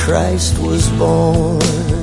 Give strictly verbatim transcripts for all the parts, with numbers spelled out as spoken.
Christ was born.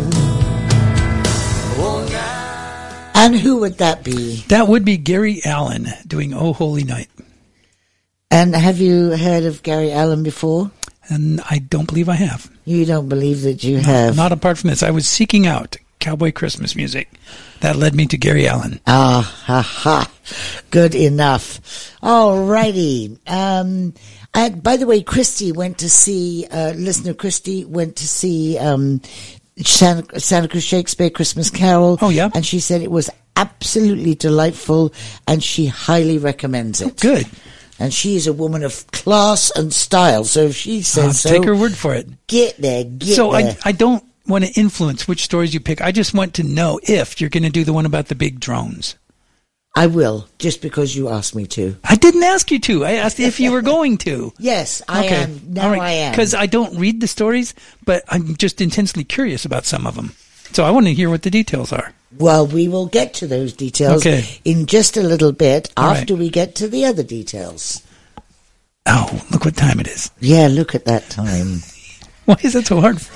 And who would that be? That would be Gary Allan doing Oh Holy Night. And have you heard of Gary Allan before? And I don't believe I have. You don't believe that you no, have? Not apart from this. I was seeking out cowboy Christmas music. That led me to Gary Allan. Ah, ha, ha. Good enough. All righty. Um, and by the way, Christy went to see, uh, listener Christy went to see um, Santa, Santa Cruz Shakespeare Christmas Carol. Oh, yeah? And she said it was absolutely delightful, and she highly recommends it. Oh, good. And she is a woman of class and style, so if she says I'll so, take her word for it. Get there, get so there. So I, I don't want to influence which stories you pick. I just want to know if you're going to do the one about the big drones. I will, just because you asked me to. I didn't ask you to. I asked if you were going to. Yes, I okay. am. Now right. I am. Because I don't read the stories, but I'm just intensely curious about some of them. So I want to hear what the details are. Well, we will get to those details okay. in just a little bit All after right. we get to the other details. Oh, look what time it is. Yeah, look at that time. Why is that so hard?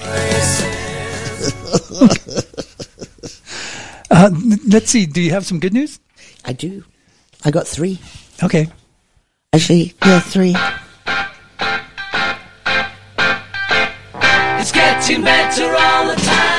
uh, let's see. Do you have some good news? I do. I got three. Okay. Actually, yeah, three. It's getting better all the time.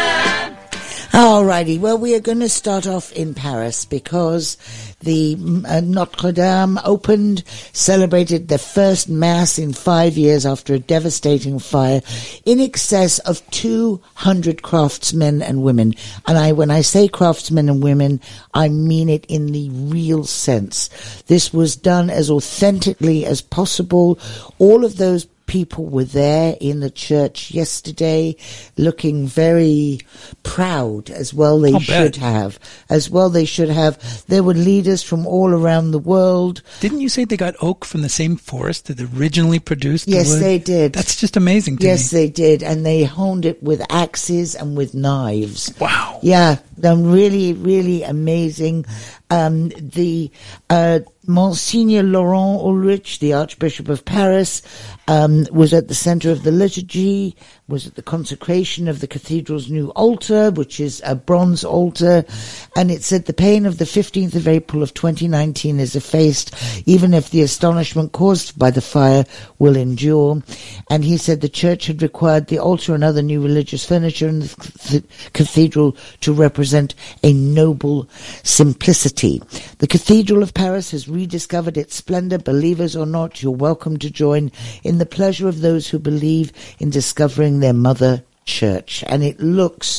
Alrighty, well, we are going to start off in Paris because the uh, Notre Dame opened, celebrated the first mass in five years after a devastating fire. In excess of two hundred craftsmen and women, and I, when I say craftsmen and women, I mean it in the real sense. This was done as authentically as possible. All of those people were there in the church yesterday looking very proud, as well they I'll should bet. have. As well they should have. There were leaders from all around the world. Didn't you say they got oak from the same forest that originally produced Yes, the wood? they did. That's just amazing to Yes, me. they did. And they honed it with axes and with knives. Wow. Yeah, they're really, really amazing. Um, the uh, Monsignor Laurent Ulrich, the Archbishop of Paris, um, was at the center of the liturgy, was at the consecration of the cathedral's new altar, which is a bronze altar, and it said the pain of the fifteenth of April of twenty nineteen is effaced, even if the astonishment caused by the fire will endure. And he said the church had required the altar and other new religious furniture in the cathedral to represent a noble simplicity. The Cathedral of Paris has rediscovered its splendor. Believers or not, you're welcome to join in the pleasure of those who believe in discovering their mother church. And it looks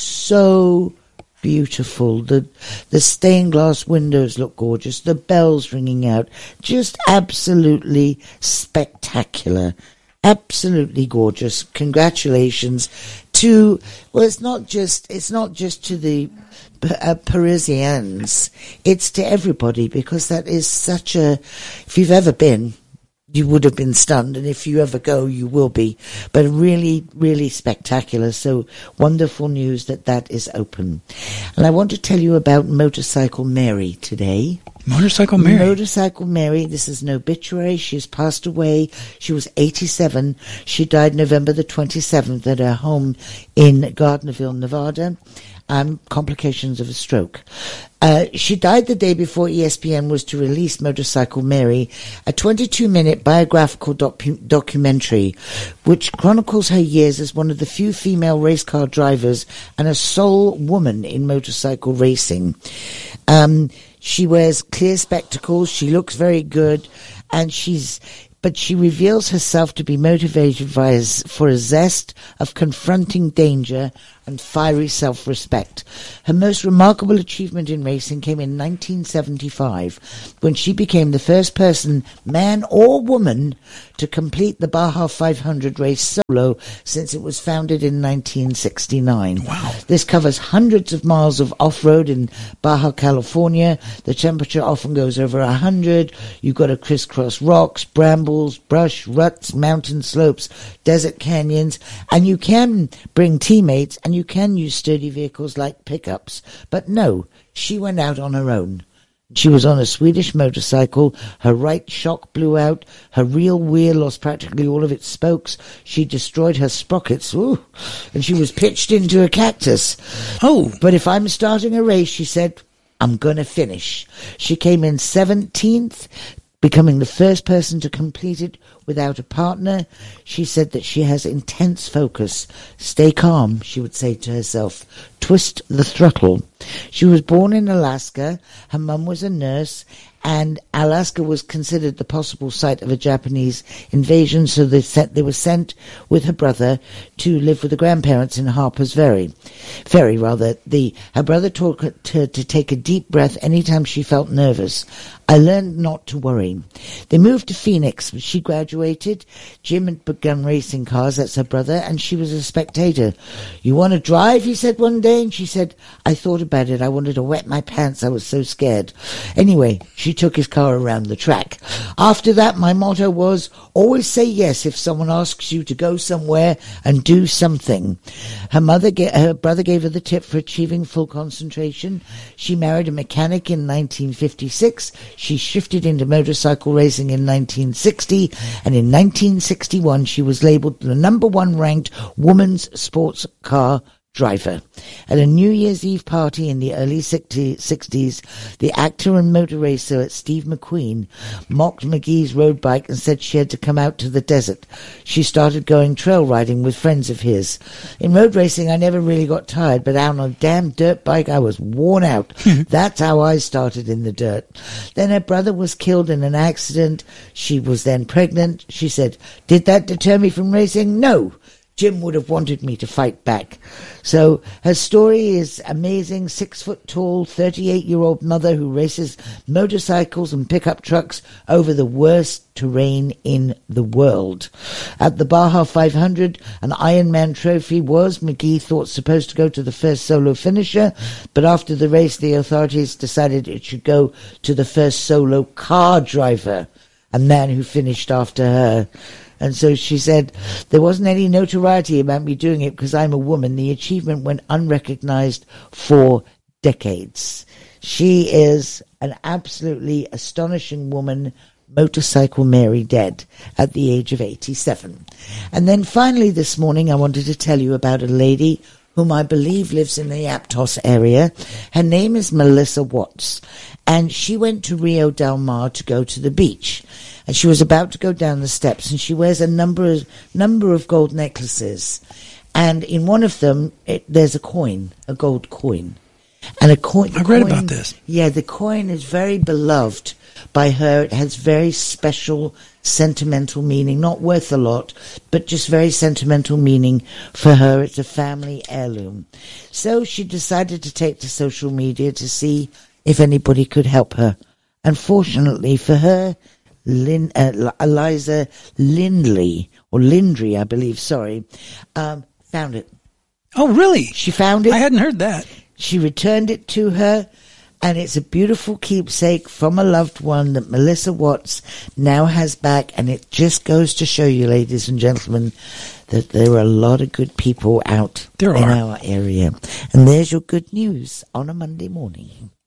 so beautiful. The the stained glass windows look gorgeous. The bells ringing out. Just absolutely spectacular. Absolutely gorgeous. Congratulations to, well, it's not just, it's not just to the uh, Parisians. It's to everybody, because that is such a, if you've ever been, you would have been stunned, and if you ever go, you will be. But really, really spectacular. So wonderful news that that is open. And I want to tell you about Motorcycle Mary today. Motorcycle Mary. Motorcycle Mary. This is an obituary. She's passed away. She was eighty-seven. She died November the twenty-seventh at her home in Gardnerville, Nevada. Um, complications of a stroke. Uh, she died the day before E S P N was to release Motorcycle Mary, a twenty-two minute biographical docu- documentary which chronicles her years as one of the few female race car drivers and a sole woman in motorcycle racing. Um, she wears clear spectacles, she looks very good, and she's but she reveals herself to be motivated by, for a zest of confronting danger and fiery self-respect. Her most remarkable achievement in racing came in nineteen seventy-five, when she became the first person, man or woman, to complete the Baja five hundred race solo since it was founded in nineteen sixty-nine. Wow. This covers hundreds of miles of off-road in Baja California. The temperature often goes over one hundred. You've got to crisscross rocks, brambles, brush, ruts, mountain slopes, desert canyons, and you can bring teammates and you can use sturdy vehicles like pickups. But no, she went out on her own. She was on a Swedish motorcycle. Her right shock blew out. Her rear wheel lost practically all of its spokes. She destroyed her sprockets. Ooh, and she was pitched into a cactus. Oh. But if I'm starting a race, she said, I'm going to finish. She came in seventeenth, becoming the first person to complete it without a partner. She said that she has intense focus. Stay calm, she would say to herself. Twist the throttle. She was born in Alaska. Her mum was a nurse, and Alaska was considered the possible site of a Japanese invasion, so they sent, they were sent with her brother to live with the grandparents in Harper's Ferry. Ferry, rather. The, her brother taught her to, to take a deep breath anytime she felt nervous. I learned not to worry. They moved to Phoenix. She graduated. Jim had begun racing cars, that's her brother, and she was a spectator. You want to drive, he said one day, and she said, I thought about it. I wanted to wet my pants. I was so scared. Anyway, she took his car around the track. After that, my motto was, always say yes if someone asks you to go somewhere and do something. Her mother, her brother gave her the tip for achieving full concentration. She married a mechanic in nineteen fifty-six. She shifted into motorcycle racing in nineteen sixty, and in nineteen sixty-one she was labelled the number one ranked woman's sports car driver. At a New Year's Eve party in the early sixties, the actor and motor racer Steve McQueen mocked McGee's road bike and said she had to come out to the desert. She started going trail riding with friends of his. In road racing, I never really got tired, but out on a damn dirt bike, I was worn out. That's how I started in the dirt. Then her brother was killed in an accident. She was then pregnant. She said, did that deter me from racing? No. Jim would have wanted me to fight back. So her story is amazing. Six foot tall, thirty-eight-year-old mother who races motorcycles and pickup trucks over the worst terrain in the world. At the Baja five hundred, an Ironman trophy was, McGee thought, supposed to go to the first solo finisher, but after the race, the authorities decided it should go to the first solo car driver, a man who finished after her. And so she said, there wasn't any notoriety about me doing it because I'm a woman. The achievement went unrecognized for decades. She is an absolutely astonishing woman, Motorcycle Mary, dead at the age of eighty-seven. And then finally this morning I wanted to tell you about a lady whom I believe lives in the Aptos area. Her name is Melissa Watts, and she went to Rio Del Mar to go to the beach. And she was about to go down the steps, and she wears a number of, number of gold necklaces. And in one of them, it, there's a coin, a gold coin. And a coin. I read coin, about this. Yeah, the coin is very beloved by her. It has very special, sentimental meaning. Not worth a lot, but just very sentimental meaning for her. It's a family heirloom. So she decided to take to social media to see if anybody could help her. Unfortunately for her, Lin, uh, Eliza Lindley, or Lindry, I believe, sorry, um, found it. Oh, really? She found it. I hadn't heard that. She returned it to her, and it's a beautiful keepsake from a loved one that Melissa Watts now has back, and it just goes to show you, ladies and gentlemen, that there are a lot of good people out there in are. our area. And there's your good news on a Monday morning.